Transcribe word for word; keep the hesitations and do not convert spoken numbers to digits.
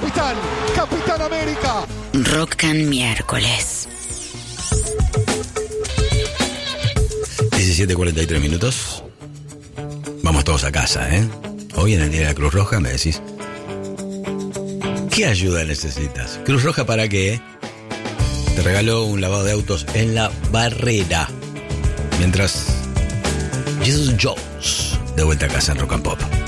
capitán, Capitán América. Rock and Miércoles. diecisiete cuarenta y tres minutos. Vamos todos a casa, ¿eh? Hoy en el Día de la Cruz Roja me decís, ¿qué ayuda necesitas? ¿Cruz Roja para qué? Te regaló un lavado de autos en La Barrera. Mientras Jesus Jones, de vuelta a casa en Rock and Pop.